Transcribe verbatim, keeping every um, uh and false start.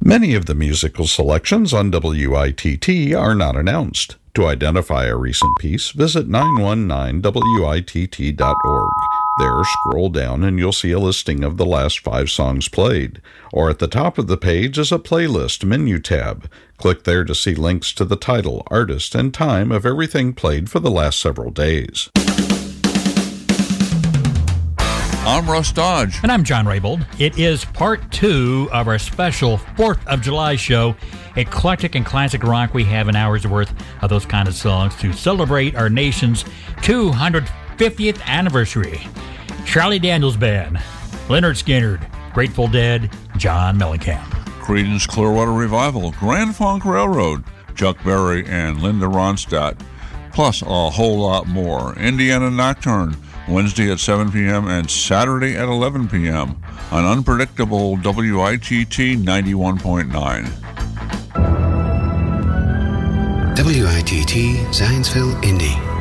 Many of the musical selections on W I T T are not announced. To identify a recent piece, visit nine one nine W I T T dot org. There, scroll down and you'll see a listing of the last five songs played. Or at the top of the page is a playlist menu tab. Click there to see links to the title, artist, and time of everything played for the last several days. I'm Russ Dodge. And I'm John Raybold. It is part two of our special fourth of July show. Eclectic and classic rock. We have an hour's worth of those kind of songs to celebrate our nation's two hundred fiftieth anniversary. Charlie Daniels Band, Lynyrd Skynyrd, Grateful Dead, John Mellencamp. Creedence Clearwater Revival, Grand Funk Railroad, Chuck Berry and Linda Ronstadt, plus a whole lot more. Indiana Nocturne, Wednesday at seven p.m. and Saturday at eleven p.m. on Unpredictable W I T T ninety-one point nine. W I T T Zionsville, Indy.